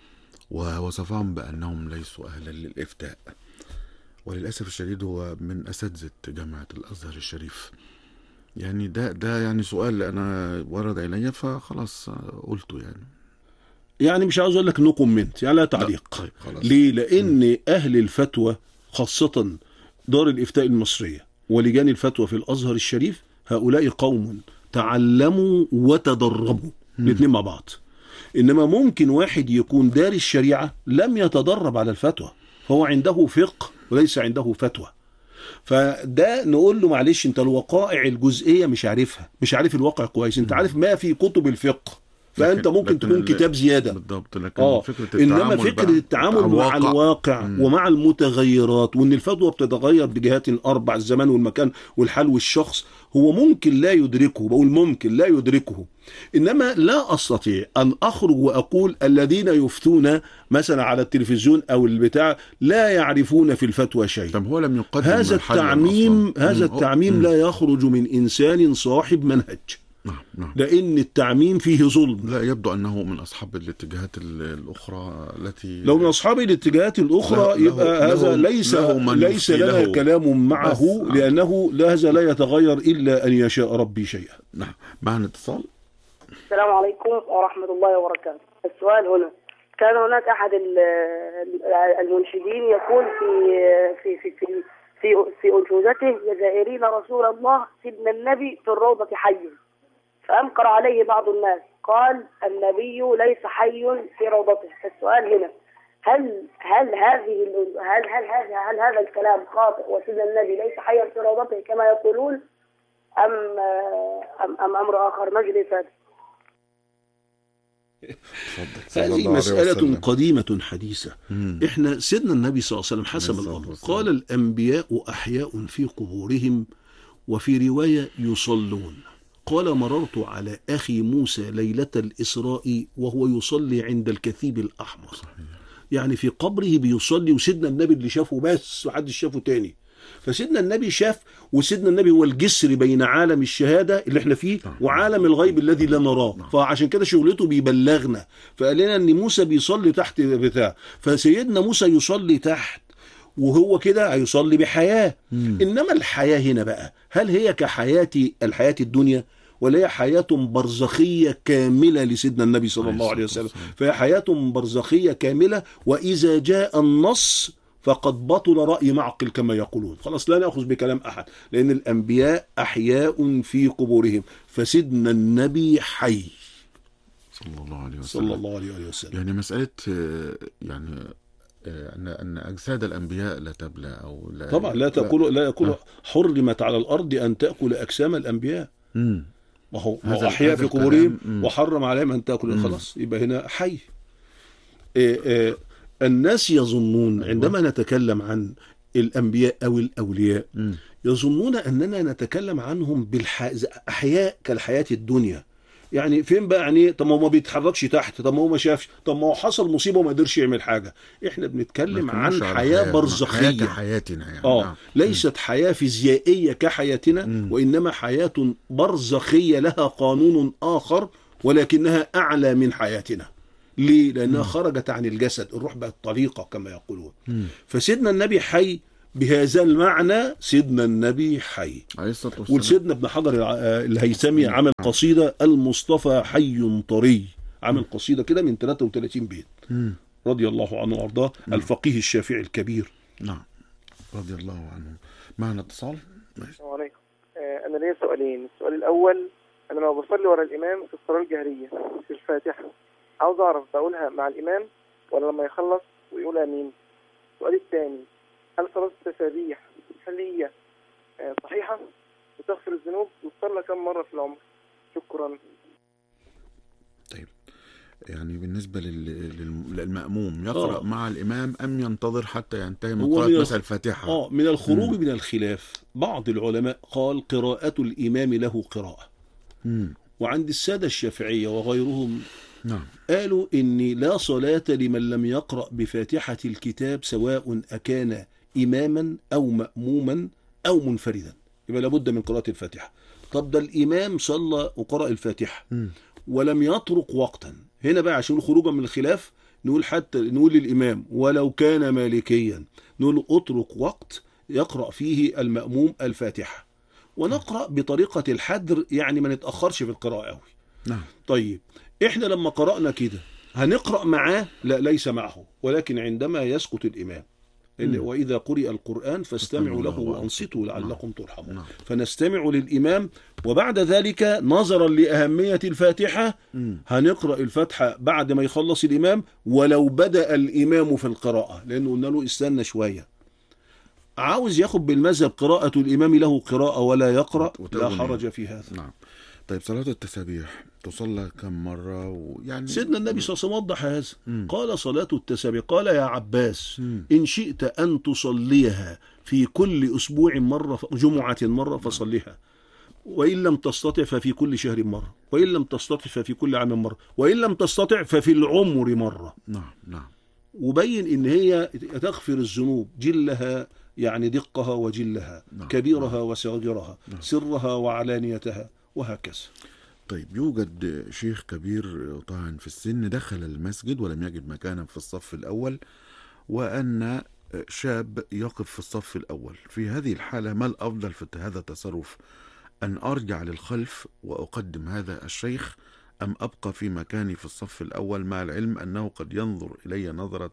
ووصفهم بأنهم ليسوا أهلا للإفتاء. وللأسف الشديد هو من أساتذة جامعة الأزهر الشريف. يعني ده ده يعني سؤال أنا ورد إلي فخلاص قلته. يعني يعني مش عاوز اقول لك نو كومنت، يعني لا تعليق. طيب خلاص. ليه؟ لان اهل الفتوى خاصه دار الافتاء المصريه ولجان الفتوى في الازهر الشريف هؤلاء قوم تعلموا وتدربوا الاثنين مع بعض. انما ممكن واحد يكون داري الشريعه لم يتدرب على الفتوى، هو عنده فقه وليس عنده فتوى. فده نقول له معلش انت الوقائع الجزئيه مش عارفها، مش عارف الواقع كويس، انت عارف ما في كتب الفقه فانت لكن ممكن لكن تكون كتاب زياده بالضبط. لكن اه فكرة انما التعامل فكره بقى التعامل مع الواقع مم. ومع المتغيرات، وان الفتوى بتتغير بجهات اربع، الزمان والمكان والحال والشخص، هو ممكن لا يدركه، بقول ممكن لا يدركه. انما لا استطيع ان اخرج واقول الذين يفتون مثلا على التلفزيون او البتاع لا يعرفون في الفتوى شيء. طب هو لم يقدم هذا الحل التعميم أصلاً. هذا مم. التعميم مم. لا يخرج من انسان صاحب منهج، نعم نعم. لان التعميم فيه ظلم. لا يبدو أنه من أصحاب الاتجاهات ال- الأخرى التي لو من أصحاب الاتجاهات الأخرى له- يبقى له- هذا له- ليس له من ليس يفتي لنا له. كلام معه، بس. لأنه هذا لا يتغير إلا أن يشاء ربي شيئا. نعم. معنا اتصال. السلام عليكم ورحمة الله وبركاته. السؤال هنا، كان هناك أحد ال- المنشدين يقول في في في في في, في أنشودته: جزائرين رسول الله سيدنا النبي في الروضة حي. فأنكر عليه بعض الناس، قال النبي ليس حي في روضته. السؤال هنا، هل هل هذه هل هل هذا هل هذا الكلام خاطئ وسيدنا النبي ليس حيا في روضته كما يقولون، أم أم, أم أمر آخر؟ مجلس هذه مسألة قديمة حديثة. مم. إحنا سيدنا النبي صلى الله عليه وسلم حسب الأمر قال الأنبياء أحياء في قبورهم، وفي رواية يصلون. قال مررت على أخي موسى ليلة الإسراء وهو يصلي عند الكثيب الأحمر. يعني في قبره بيصلي، وسيدنا النبي اللي شافه بس محدش شافه تاني. فسيدنا النبي شاف، وسيدنا النبي هو الجسر بين عالم الشهادة اللي احنا فيه وعالم الغيب الذي لا نراه، فعشان كده شغلته بيبلغنا. فقال لنا ان موسى بيصلي تحت بتاع، فسيدنا موسى يصلي تحت وهو كده هيصلي بحياة. مم. انما الحياة هنا بقى، هل هي كحياة الحياة الدنيا، ولا هي حياة برزخية كاملة لسيدنا النبي صلى الله عليه وسلم؟ فهي حياة برزخية كاملة، وإذا جاء النص فقد بطل رأي معقل كما يقولون. خلاص لا نأخذ بكلام أحد، لأن الأنبياء أحياء في قبورهم، فسيدنا النبي حي صلى الله عليه وسلم. صلى الله عليه وسلم. يعني مسألة يعني أن أن أجساد الأنبياء لا تبلى أو لا طبعا لا تقول لا يقول حرمت على الأرض أن تأكل أجسام الأنبياء. مم. ما هو أحياء في قبورهم وحرم عليهم أن تأكل. خلاص يبقى هنا حي. إيه إيه الناس يظنون عندما نتكلم عن الأنبياء أو الأولياء م. يظنون أننا نتكلم عنهم بالأحياء كالحياة الدنيا. يعني فين بقى؟ يعني طب ما هو ما بيتحركش تحت، طب ما هو ما شافش، طب ما هو حصل مصيبة وما قدرش يعمل حاجة. احنا بنتكلم عن حياة برزخية كحياتنا يعني. آه ليست حياة فيزيائية كحياتنا، م. وإنما حياة برزخية لها قانون آخر ولكنها أعلى من حياتنا. ليه؟ لأنها مم. خرجت عن الجسد، الروح بقت طليقة كما يقولون. مم. فسيدنا النبي حي بهذا المعنى، سيدنا النبي حي. وسيدنا ابن حجر الهيثمي عمل قصيدة المصطفى حي طري، عمل قصيدة كده من ثلاثة وثلاثين بيت. مم. رضي الله عنه وارضاه، الفقيه الشافعي الكبير. نعم رضي الله عنه. معنا اتصال. السلام عليكم. آه أنا ليا سؤالين. السؤال الأول، أنا لما بصلي ورا الإمام في الصلاة الجهرية في الفاتحة، عاوز أعرف بقولها مع الإمام ولا لما يخلص ويقول آمين؟ السؤال الثاني، هل صلاة التسابيح هل هي صحيحة وتغفر الذنوب وتصلى كم مرة في العمر؟ شكرا. طيب يعني بالنسبة للمأموم يقرأ أوه. مع الإمام أم ينتظر حتى ينتهي من قراءة مثل الفاتحة؟ آه من الخروج مم. من الخلاف. بعض العلماء قال قراءة الإمام له قراءة، مم. وعند السادة الشافعية وغيرهم نعم. قالوا إن لا صلاة لمن لم يقرأ بفاتحة الكتاب سواء أكان إماما أو مأموما أو منفردا، يبقى لابد من قراءة الفاتحة. طب ده الإمام صلى وقرأ الفاتحة م. ولم يطرق وقتا، هنا بقى عشان خروجا من الخلاف نقول حتى نقول للإمام ولو كان مالكيا نقول اترك وقت يقرأ فيه المأموم الفاتحة، ونقرأ بطريقة الحدر، يعني ما نتأخرش في القراءة قوي. نعم. طيب احنا لما قرأنا كده هنقرأ معاه؟ لا، ليس معه، ولكن عندما يسكت الإمام، وإذا قرئ القرآن فاستمعوا له وأنصتوا لعلكم ترحمون. نعم. فنستمع للإمام، وبعد ذلك نظرا لأهمية الفاتحة هنقرأ الفاتحة بعد ما يخلص الإمام، ولو بدأ الإمام في القراءة، لأنه قلنا له استنى شوية. عاوز ياخد بالمذهب قراءة الإمام له قراءة ولا يقرأ، لا حرج في هذا. نعم. طيب صلاة التسابيح تصلى كم مرة؟ ويعني سيدنا النبي صلى الله عليه وسلم وضح هذا. مم. قال صلاة التسابيح، قال يا عباس مم. إن شئت أن تصليها في كل أسبوع مرة، جمعة مرة فصليها، وإن لم تستطع ففي كل شهر مرة، وإن لم تستطع ففي كل عام مرة، وإن لم تستطع ففي العمر مرة. نعم نعم. وبين إن هي تغفر الذنوب جلها، يعني دقها وجلها، نعم. كبيرها وصغيرها، نعم. سرها وعلانيتها، وهكذا. طيب يوجد شيخ كبير طبعا في السن دخل المسجد ولم يجد مكانا في الصف الأول، وأن شاب يقف في الصف الأول، في هذه الحالة ما الأفضل في هذا التصرف؟ أن أرجع للخلف وأقدم هذا الشيخ، أم أبقى في مكاني في الصف الأول، مع العلم أنه قد ينظر إلي نظرة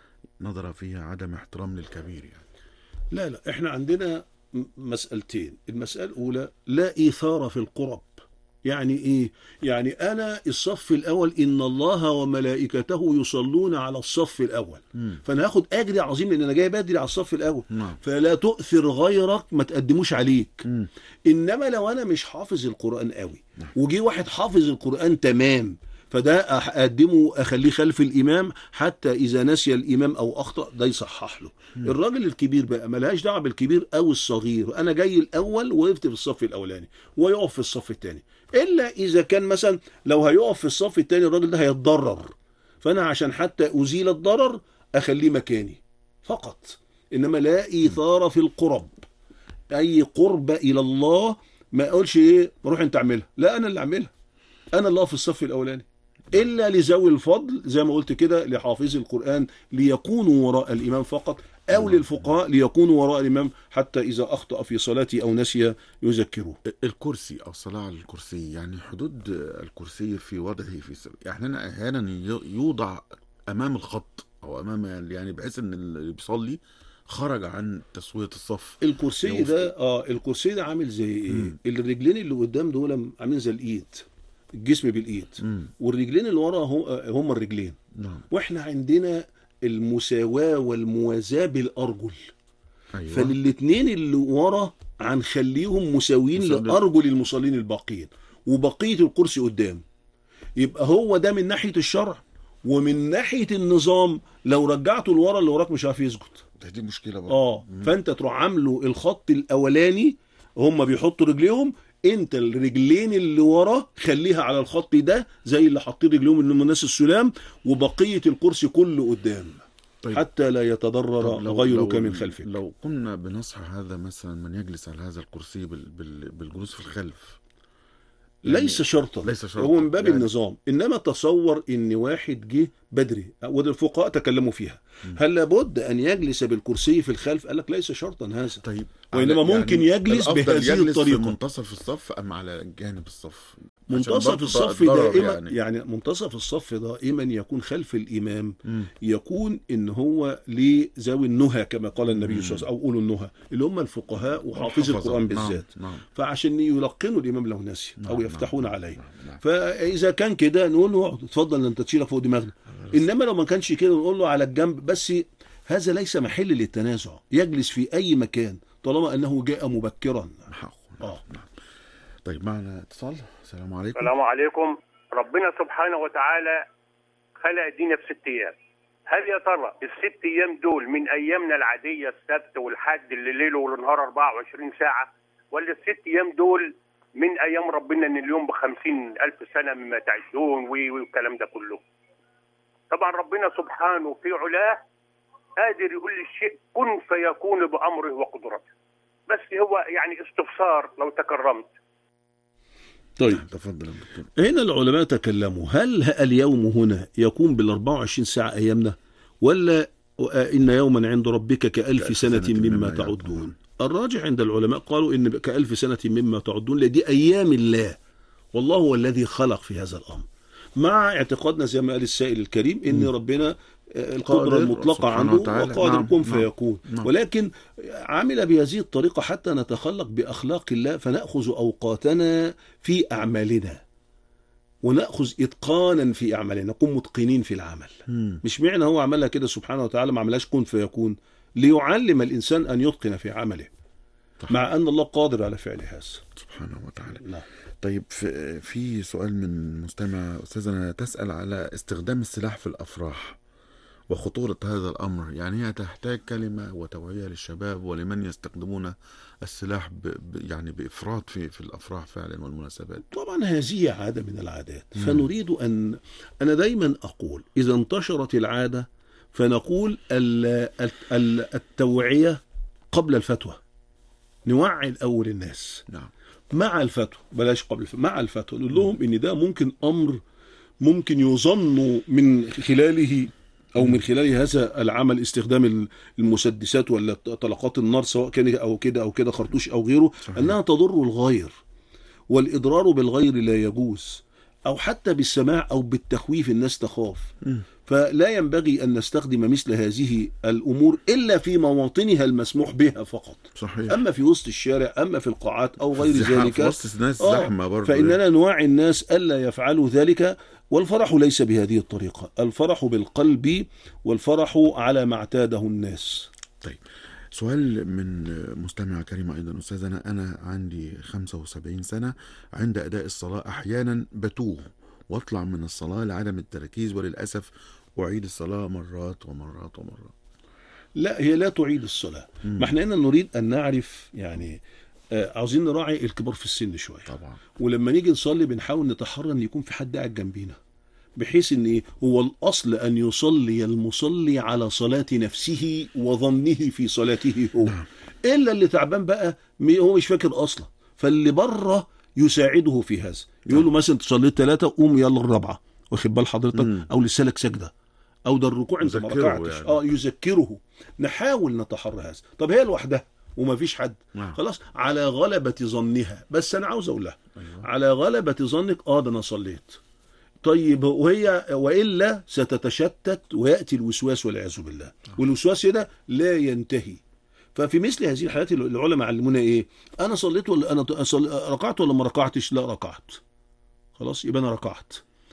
نظرة فيها عدم احترام للكبير يعني؟ لا لا، احنا عندنا مسألتين. المسألة الأولى لا إيثار في القرب. يعني إيه؟ يعني أنا الصف الأول إن الله وملائكته يصلون على الصف الأول، مم. فأنا هاخد أجر عظيم لأن أنا جاي بدري على الصف الأول. نعم. فلا تؤثر غيرك، ما تقدموش عليك. مم. إنما لو أنا مش حافظ القرآن قوي نعم. وجي واحد حافظ القرآن تمام، فده أقدمه أخليه خلف الإمام، حتى إذا نسي الإمام أو أخطأ ده يصحح له. م. الراجل الكبير بقى ملهاش دعوة بالكبير أو الصغير، أنا جاي الأول وقفت في الصف الأولاني ويقف في الصف الثاني، إلا إذا كان مثلا لو هيقف في الصف الثاني الراجل ده هيتضرر، فأنا عشان حتى أزيل الضرر أخليه مكاني فقط. إنما لا إيثار في القرب، أي قرب إلى الله ما أقولش إيه روح أنت أعملها، لا أنا اللي أعملها، أنا اللي أقف في الصف الأولاني، إلا لذوي الفضل زي ما قلت كده، لحافظي القرآن ليكونوا وراء الإمام فقط، أو للفقهاء ليكونوا وراء الإمام حتى إذا أخطأ في صلاته أو نسي يذكروه. الكرسي أو الصلاة على الكرسي، يعني حدود الكرسي في وضعه في سر، يعني أحيانا يوضع أمام الخط أو أمام، يعني بحيث أن اللي بيصلي خرج عن تسوية الصف. الكرسي ده اه الكرسي ده عامل زي ايه؟ مم. الرجلين اللي قدام دول عاملين زي الايد، الجسم بالايد، مم. والرجلين اللي ورا هم الرجلين. نعم. واحنا عندنا المساواة والموازاة بالارجل. أيوة. فالاثنين اللي ورا هنخليهم مساويين لارجل المصلين الباقيين، وبقية الكرسي قدام. يبقى هو ده من ناحية الشرع، ومن ناحية النظام لو رجعته لورا اللي وراك مش عارف يسجد. دي مشكلة بقى. اه فانت تروح عامله الخط الاولاني، هم بيحطوا رجليهم، انت الرجلين اللي ورا خليها على الخط ده زي اللي حاطين رجليهم اللي الناس السلام، وبقية الكرسي كله قدام. طيب. حتى لا يتضرر غيرك من خلفك. لو قمنا بنصح هذا مثلا من يجلس على هذا الكرسي بالجلوس في الخلف، يعني ليس شرطا، ليس شرطا، هو من باب يعني النظام. انما تصور ان واحد جه بدري، والفقهاء تكلموا فيها، م. هل لابد ان يجلس بالكرسي في الخلف؟ قال لك ليس شرطا هذا. طيب وانما ممكن يعني يجلس بهذه الطريقه. في منتصف الصف ام على جانب الصف؟ منتصف الصف دائما يعني. يعني منتصف الصف دائما يكون خلف الامام، م. يكون ان هو لذوي النهى كما قال النبي صلى الله عليه وسلم، او اولو النهى اللي هم الفقهاء وحافظي القران بالذات. نعم. نعم. فعشان يلقنوا الامام لو نسي، نعم. او يفتحون نعم. عليه. نعم. فاذا كان كده نقول له اقعد اتفضل انت تشيلك فوق دماغنا. انما لو ما كانش كده نقول له على الجنب بس. هذا ليس محل للتنازع، يجلس في اي مكان طالما انه جاء مبكرا. اه نعم. طيب معنا اتصال. السلام عليكم. السلام عليكم. ربنا سبحانه وتعالى خلق الدنيا في ست ايام. هل يا ترى الست ايام دول من ايامنا العاديه السبت والحد اللي ليله والنهار أربعة وعشرين ساعه، ولا الست ايام دول من ايام ربنا ان اليوم بخمسين الف سنه مما تعدون والكلام ده كله؟ طبعا ربنا سبحانه في علاه قادر يقول للشيء كن فيكون بامره وقدرته، بس هو يعني استفسار لو تكرمت. طيب تفضل يا دكتور. هنا العلماء تكلموا هل اليوم هنا يكون بال أربعة وعشرين ساعة أيامنا، ولا إن يوما عند ربك كألف سنة مما تعدون؟ الراجح عند العلماء قالوا إن كألف سنة مما تعدون لدي أيام الله، والله هو الذي خلق في هذا الأمر، مع اعتقادنا زي ما قال السائل الكريم إن م. ربنا القدرة المطلقة عنده وقادر نعم. كن فيكون، نعم. ولكن عمل بهذه الطريقة حتى نتخلق بأخلاق الله، فنأخذ أوقاتنا في أعمالنا ونأخذ إتقانا في أعمالنا، نكون متقنين في العمل. م. مش معنى هو عملها كده سبحانه وتعالى ما عملهاش كن فيكون، ليعلم الإنسان أن يتقن في عمله، طيب. مع أن الله قادر على فعل هذا سبحانه وتعالى. نعم. طيب في, في سؤال من مستمع أستاذنا تسأل على استخدام السلاح في الأفراح وخطورة هذا الأمر، يعني هي تحتاج كلمة وتوعية للشباب ولمن يستخدمون السلاح ب يعني بإفراط في في الأفراح فعلا والمناسبات. طبعا هذه عادة من العادات، فنريد أن أنا دايما أقول إذا انتشرت العادة فنقول التوعية قبل الفتوى، نوعي الأول الناس. نعم. مع الفتوى، بلاش قبل الفتوى، مع الفتوى نقول لهم إن ده ممكن أمر ممكن يظن من خلاله أو من خلال هذا العمل استخدام المسدسات ولا طلقات النار سواء كان أو كده أو كده خرطوش أو غيره، صحيح. أنها تضر الغير، والإضرار بالغير لا يجوز، أو حتى بالسماع أو بالتخويف الناس تخاف. م. فلا ينبغي أن نستخدم مثل هذه الأمور إلا في مواطنها المسموح بها فقط. صحيح. أما في وسط الشارع، أما في القاعات أو غير ذلك، في وسط الناس زحمة برضه، فإننا نوعي الناس ألا يفعلوا ذلك. والفرح ليس بهذه الطريقة، الفرح بالقلب والفرح على ما اعتاده الناس. طيب سؤال من مستمع كريم أيضا أستاذنا، أنا عندي خمسة وسبعين سنة، عند أداء الصلاة أحيانا بتوه واطلع من الصلاة لعدم التركيز، وللأسف أعيد الصلاة مرات ومرات ومرات. لا، هي لا تعيد الصلاة. مم. ما احنا هنا نريد أن نعرف، يعني آه عاوزين نراعي الكبار في السن شوية طبعا، ولما نيجي نصلي بنحاول نتحرى ان يكون في حد قاعد جنبينا، بحيث ان هو الأصل أن يصلي المصلي على صلاة نفسه وظنه في صلاته هو. نعم. إلا اللي تعبان بقى هو مش فاكر أصلا، فاللي بره يساعده في هذا، يقول له مثلا تصليت ثلاثة قوم يلا الرابعة، واخد بال حضرتك؟ مم. أو لسالك سجدة، أو ده الركوع أنت ما ركعتش، يعني. اه يذكره. نحاول نتحرى هذا. طب هي لوحدها وما فيش حد، نعم. خلاص على غلبة ظنها، بس أنا عاوز أقول لها أيوة. على غلبة ظنك اه ده أنا صليت، طيب وهي وإلا ستتشتت ويأتي الوسواس والعياذ بالله، آه. والوسواس ده لا ينتهي. ففي مثل هذه الحالات العلماء علمونا ايه؟ انا صليت ولا انا ركعت ولا ما ركعتش؟ لا ركعت، خلاص يبقى انا ركعت.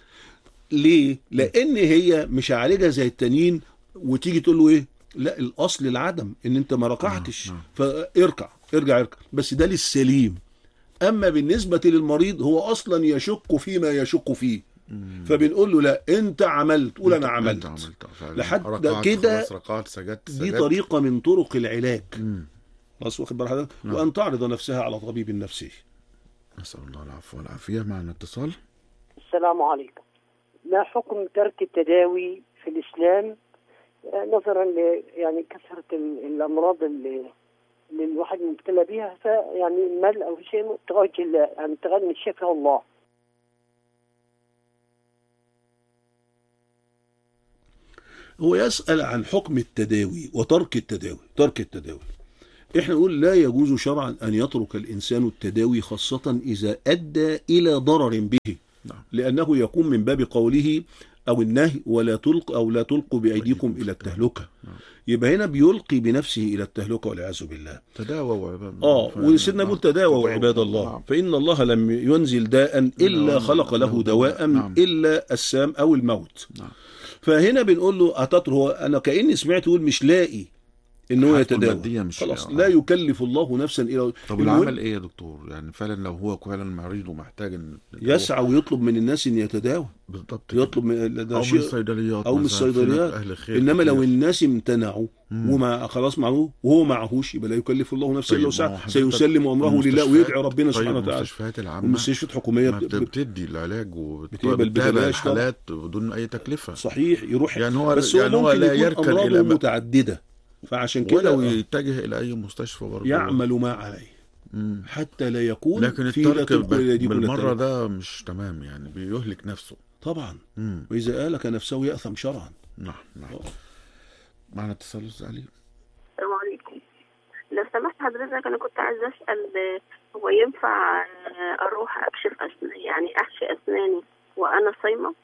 ليه؟ لان هي مش عالجه زي التانيين وتيجي تقول له ايه؟ لا، الاصل العدم، ان انت ما ركعتش، فاركع ارجع اركع، بس ده للسليم. اما بالنسبه للمريض هو اصلا يشك فيما يشك فيه، فبنقول له لا انت عملت، قول انا عملت, عملت لحد كده. دي طريقه من طرق العلاج، خلاص واخد بال حضرتك؟ وان تعرض نفسها على طبيب نفسي. نسال الله العفو والعافيه. معنا اتصال. السلام عليكم. ما حكم ترك التداوي في الاسلام نظرا ل يعني كثره الامراض اللي اللي الواحد مبتلى بها، فيعني مل او شيء تغير يعني تغير من شفاء الله. هو يسأل عن حكم التداوي وترك التداوي. ترك التداوي احنا نقول لا يجوز شرعا أن يترك الإنسان التداوي، خاصة إذا أدى إلى ضرر به، لأنه يكون من باب قوله أو النهي ولا تلق أو لا تلقوا بأيديكم إلى التهلكة. يبقى هنا بيلقي بنفسه إلى التهلكة والعياذ بالله. تداوى وعباد الله. آه وسيدنا يقول تداوى وعباد الله، فإن الله لم ينزل داء إلا خلق له دواء إلا السام أو الموت. فهنا بنقول له أتطر، هو أنا كأني سمعت يقول مش لاقي إن هو يتداوى، خلاص لا يكلف الله نفسا إلا. طب العمل إيه يا دكتور؟ يعني فعلا لو هو فعلا مريض ومحتاج إن يسعى ويطلب من الناس إن يتداوى، بالضبط، يطلب من أو من الصيدليات أو من الصيدليات. إنما لو الناس امتنعوا وما خلاص معه وهو معهوش، يبقى لا يكلف الله نفسا إلا وسعها، سيسلم أمره لله ويدعي ربنا سبحانه وتعالى. المستشفيات العامة والمستشفيات الحكومية بتدي العلاج وبتتابع الحالات بدون أي تكلفة. صحيح، يروح يعني هو بس يعني هو لا يركن إلى متعددة، فعشان كده ولو يتجه إلى أي مستشفى برضه يعمل ما عليه. مم. حتى لا يكون لكن في لا الترك تلقوا إلى أيديكم بالمرة التهلكة. ده مش تمام، يعني بيهلك نفسه. طبعا. مم. وإذا آلك نفسه يأثم شرعا. نعم نعم. معنا اتصال أستاذ علي. السلام عليكم. لو سمحت حضرتك أنا كنت عايزة أسأل هو ينفع أروح أكشف أسناني يعني أحشي أسناني وأنا صايمة؟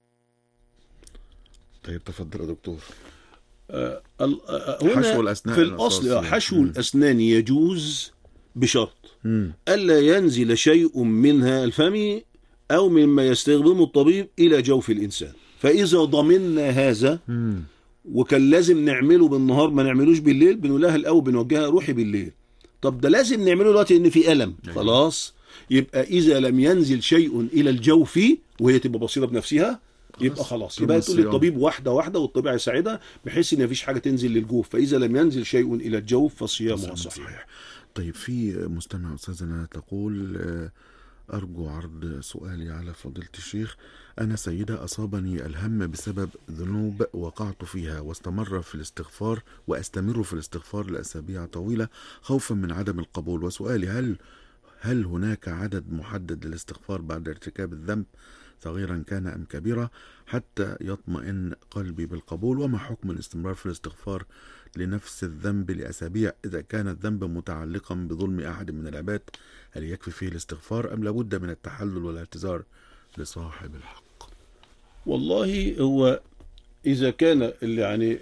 طيب تفضل يا دكتور. آه آه هنا حشو الأسنان في الأصل الأساسي. حشو مم. الأسنان يجوز بشرط مم. ألا ينزل شيء منها الفم أو مما يستخدمه الطبيب إلى جوف الإنسان. فإذا ضمننا هذا مم. وكان لازم نعمله بالنهار ما نعملوش بالليل، بنقول لها الأول بنوجهها روحي بالليل. طب ده لازم نعمله دلوقتي إن في ألم. أيوة. خلاص يبقى إذا لم ينزل شيء إلى الجوف وهي تبقى بصيرة بنفسها يبقى خلاص، يبقى تقول للطبيب واحدة واحدة والطبيب هيساعدها بحيث ان مفيش حاجة تنزل للجوف. فإذا لم ينزل شيء إلى الجوف فصيامه صحيح. طيب في مستمع أستاذنا تقول أرجو عرض سؤالي على فضيلة الشيخ. أنا سيدة أصابني الهم بسبب ذنوب وقعت فيها واستمر في الاستغفار وأستمر في الاستغفار لأسابيع طويلة خوفا من عدم القبول، وسؤالي هل هل هناك عدد محدد للاستغفار بعد ارتكاب الذنب صغيرا كان أم كبيرا حتى يطمئن قلبي بالقبول؟ وما حكم الاستمرار في الاستغفار لنفس الذنب لأسابيع إذا كان الذنب متعلقا بظلم أحد من العباد؟ هل يكفي فيه الاستغفار أم لابد من التحلل والاعتذار لصاحب الحق؟ والله هو إذا كان يعني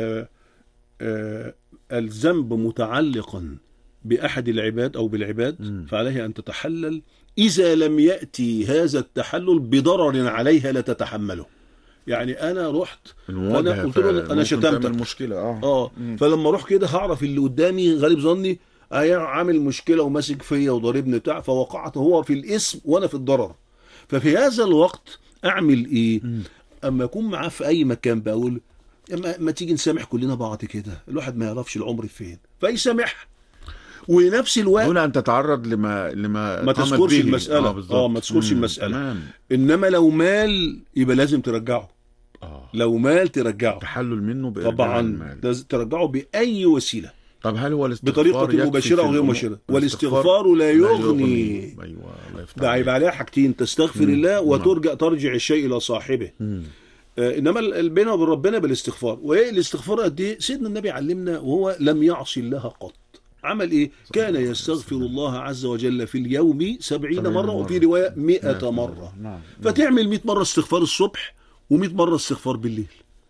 الذنب متعلقا بأحد العباد أو بالعباد م. فعليه أن تتحلل إذا لم يأتي هذا التحلل بضرر عليها لا تتحمله. يعني أنا رحت فأنا قلت له أنا شتمتك المشكلة آه. آه. فلما أروح كده هعرف اللي قدامي غالب ظني عامل مشكلة وماسك فيا وضاربني بتاع، فوقعت هو في الاسم وأنا في الضرر. ففي هذا الوقت أعمل إيه؟ م. أما أكون معاه في أي مكان بقول ما, ما تيجي نسامح كلنا بعض كده، الواحد ما يعرفش العمر فين، فيسامح ونفس الوقت دون ان تتعرض لما لما ما تذكرش المساله. اه, آه ما تذكرش المساله. تمام. انما لو مال يبقى لازم ترجعه. آه. لو مال ترجعه، تحلل منه طبعا المال. ترجعه باي وسيله. طب هل هو الاستغفار بطريقه مباشره او غير مباشره؟ والاستغفار لا يغني. ايوه الله يفتح ده يبقى عليها حاجتين، تستغفر مم. الله وترجع ترجع الشيء الى صاحبه. مم. آه انما بينه وبين ربنا بالاستغفار. وايه الاستغفار قد ايه؟ سيدنا النبي علمنا وهو لم يعصي الله قط. عمل ايه؟ كان يستغفر الله عز وجل في اليوم سبعين مرة وفي رواية مئة مرة. نعم. فتعمل مئة مرة استغفار الصبح ومئة مرة استغفار بالليل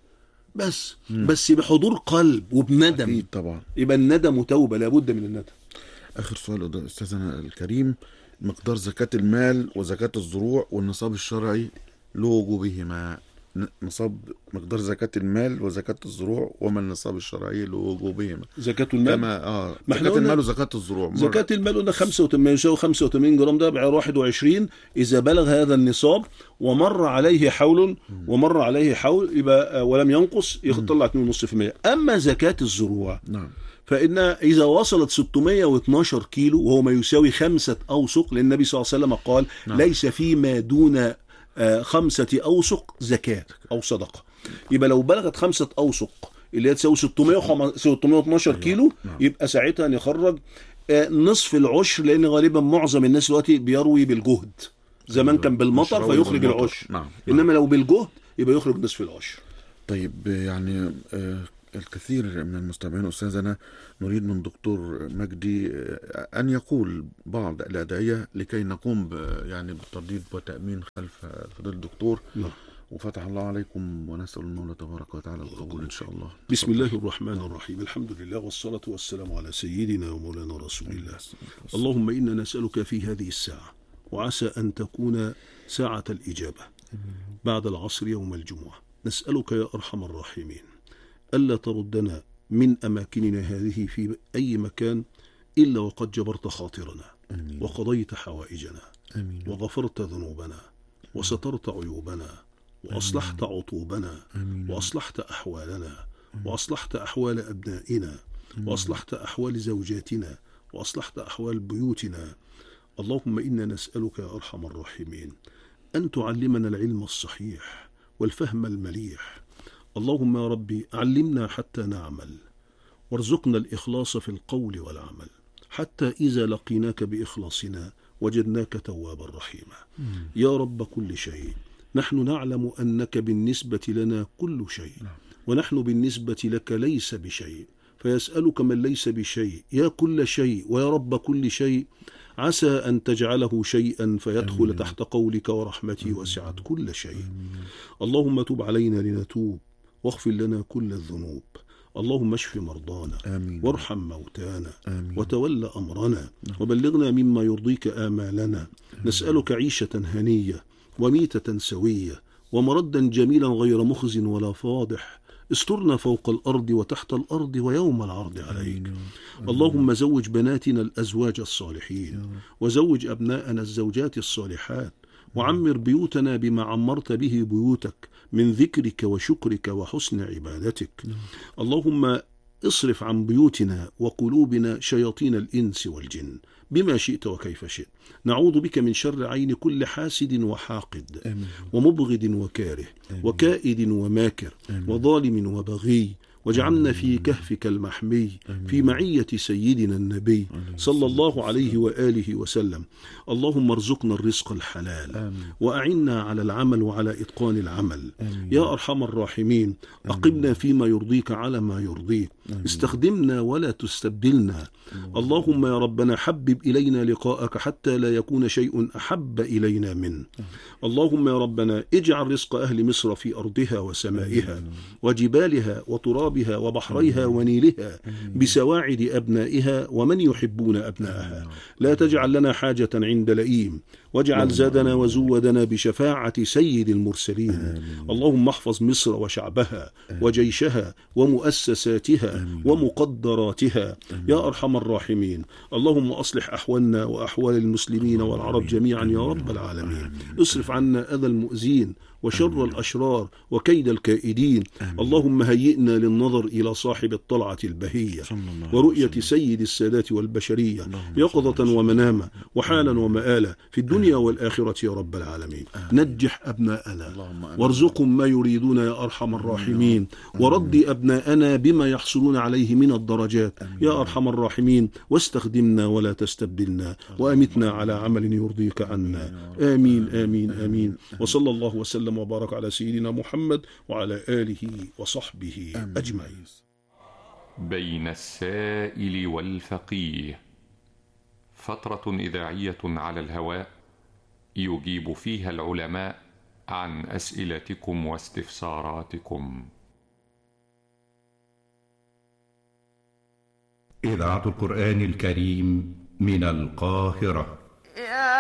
بس. مم. بس بحضور قلب وبندم. أكيد طبعا. يبقى الندم توبة، لابد من الندم. آخر سؤال أستاذنا الكريم، مقدار زكاة المال وزكاة الزروع والنصاب الشرعي لوجوبهما. نصاب مقدار زكاة المال وزكاة الزروع وما النصاب الشرعي لوجوبهما. زكاة المال كما اه زكاة المال وزكاة الزروع. زكاة المال قلنا خمسة وثمانين يساوي خمسة وثمانين جرام، ده بعيار واحد وعشرين إذا بلغ هذا النصاب ومر عليه حول ومر عليه حول يبقى ولم ينقص يطلع اثنين فاصلة خمسة بالمئة. أما زكاة الزروع نعم فإن إذا وصلت ستمائة واثناشر كيلو وهو ما يساوي خمسة أوسق، لأن النبي صلى الله عليه وسلم قال نعم. ليس فيما دون خمسة أوسق زكاة أو صدقة. يبقى لو بلغت خمسة أوسق اللي هي تساوي ستمائة واثناشر كيلو يبقى ساعتها نخرج نصف العشر، لأن غالبا معظم الناس دلوقتي بيروي بالجهد. زمان كان بالمطر فيخرج العشر. نعم. إنما لو بالجهد يبقى يخرج نصف العشر. طيب يعني الكثير من المستمعين أستاذنا نريد من دكتور مجدي أن يقول بعض الأدعية لكي نقوم يعني بالترديد وتأمين خلف فضيلة الدكتور. نعم. وفتح الله عليكم ونسأل المولى تبارك وتعالى القبول إن شاء الله. بسم الله الرحمن الرحيم، الحمد لله والصلاة والسلام على سيدنا ومولانا رسول الله. اللهم إنا نسألك في هذه الساعة، وعسى أن تكون ساعة الإجابة بعد العصر يوم الجمعة، نسألك يا أرحم الراحمين ألا تردنا من أماكننا هذه في أي مكان إلا وقد جبرت خاطرنا. أمين. وقضيت حوائجنا. أمين. وغفرت ذنوبنا وسترت عيوبنا وأصلحت عطوبنا. أمين. وأصلحت أحوالنا. أمين. وأصلحت أحوال أبنائنا. أمين. وأصلحت أحوال زوجاتنا وأصلحت أحوال بيوتنا. اللهم إنا نسألك يا أرحم الراحمين أن تعلمنا العلم الصحيح والفهم المليح. اللهم يا ربي علمنا حتى نعمل، وارزقنا الإخلاص في القول والعمل حتى إذا لقيناك بإخلاصنا وجدناك توابا رحيما. يا رب كل شيء، نحن نعلم أنك بالنسبة لنا كل شيء، ونحن بالنسبة لك ليس بشيء، فيسألك من ليس بشيء يا كل شيء ويا رب كل شيء، عسى أن تجعله شيئا فيدخل أمين. تحت قولك ورحمتي وسعت كل شيء. أمين. اللهم تب علينا لنتوب، واغفر لنا كل الذنوب. اللهم اشف مرضانا آمين. وارحم موتانا آمين. وتول أمرنا وبلغنا مما يرضيك آمالنا. آمين. نسألك عيشة هنية وميتة سوية ومردا جميلا غير مخز ولا فاضح. استرنا فوق الأرض وتحت الأرض ويوم العرض عليك. آمين. اللهم زوج بناتنا الأزواج الصالحين، وزوج أبناءنا الزوجات الصالحات، وعمر بيوتنا بما عمرت به بيوتك من ذكرك وشكرك وحسن عبادتك. اللهم اصرف عن بيوتنا وقلوبنا شياطين الإنس والجن بما شئت وكيف شئت. نعوذ بك من شر عين كل حاسد وحاقد آمين. ومبغض وكاره آمين. وكائد وماكر آمين. وظالم وبغي، واجعلنا في كهفك المحمي في معية سيدنا النبي صلى الله عليه وآله وسلم. اللهم ارزقنا الرزق الحلال آمين. وأعنا على العمل وعلى إتقان العمل آمين. يا أرحم الراحمين، أقمنا فيما يرضيك على ما يرضيك، استخدمنا ولا تستبدلنا. اللهم يا ربنا حبب إلينا لقاءك حتى لا يكون شيء أحب إلينا منه. اللهم يا ربنا اجعل رزق أهل مصر في أرضها وسمائها وجبالها وترابها وبحريها ونيلها بسواعد أبنائها ومن يحبون أبنائها. لا تجعل لنا حاجة عند لئيم، واجعل زادنا وزودنا بشفاعة سيد المرسلين. آمين. اللهم احفظ مصر وشعبها آمين. وجيشها ومؤسساتها آمين. ومقدراتها آمين. يا أرحم الراحمين. اللهم أصلح أحوالنا وأحوال المسلمين والعرب جميعا يا رب العالمين. آمين. اصرف عنا أذى المؤذين وشر آمين. الأشرار وكيد الكائدين. آمين. اللهم هيئنا للنظر إلى صاحب الطلعة البهية ورؤية سيد السادات والبشرية يقظة ومناما وحالا ومآلا في الدنيا والآخرة يا رب العالمين. آمين. نجح أبناءنا وارزقهم ما يريدون يا أرحم الراحمين، ورد أبناءنا بما يحصلون عليه من الدرجات آمين. يا أرحم الراحمين، واستخدمنا ولا تستبدلنا، وأمتنا على عمل يرضيك عنا. آمين آمين آمين. وصلى الله وسلم وبارك على سيدنا محمد وعلى آله وصحبه أجمعين. بين السائل والفقيه، فترة إذاعية على الهواء يجيب فيها العلماء عن أسئلتكم واستفساراتكم. إذاعة القرآن الكريم من القاهرة.